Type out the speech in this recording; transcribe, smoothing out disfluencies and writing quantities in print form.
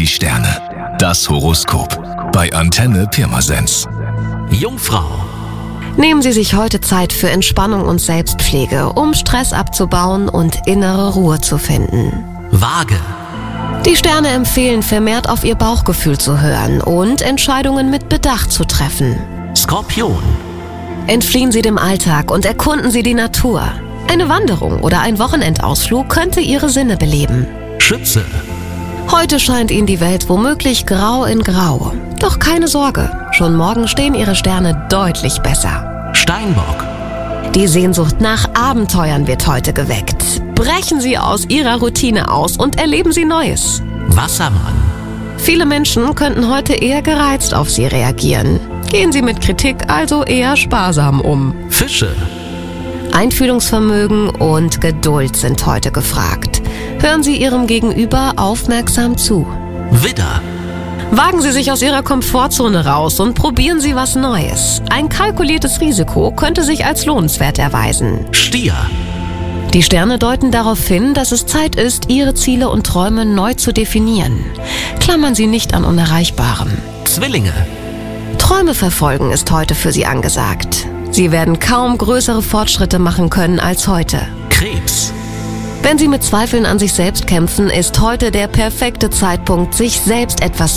die Sterne. Das Horoskop bei Antenne Pirmasens. Jungfrau. Nehmen Sie sich heute Zeit für Entspannung und Selbstpflege, um Stress abzubauen und innere Ruhe zu finden. Waage. Die Sterne empfehlen, vermehrt auf Ihr Bauchgefühl zu hören und Entscheidungen mit Bedacht zu treffen. Skorpion. Entfliehen Sie dem Alltag und erkunden Sie die Natur. Eine Wanderung oder ein Wochenendausflug könnte Ihre Sinne beleben. Schütze. Heute scheint Ihnen die Welt womöglich grau in grau. Doch keine Sorge, schon morgen stehen Ihre Sterne deutlich besser. Steinbock. Die Sehnsucht nach Abenteuern wird heute geweckt. Brechen Sie aus Ihrer Routine aus und erleben Sie Neues. Wassermann. Viele Menschen könnten heute eher gereizt auf Sie reagieren. Gehen Sie mit Kritik also eher sparsam um. Fische. Einfühlungsvermögen und Geduld sind heute gefragt. Hören Sie Ihrem Gegenüber aufmerksam zu. Widder. Wagen Sie sich aus Ihrer Komfortzone raus und probieren Sie was Neues. Ein kalkuliertes Risiko könnte sich als lohnenswert erweisen. Stier. Die Sterne deuten darauf hin, dass es Zeit ist, Ihre Ziele und Träume neu zu definieren. Klammern Sie nicht an Unerreichbarem. Zwillinge. Träume verfolgen ist heute für Sie angesagt. Sie werden kaum größere Fortschritte machen können als heute. Krebs. Wenn Sie mit Zweifeln an sich selbst kämpfen, ist heute der perfekte Zeitpunkt, sich selbst etwas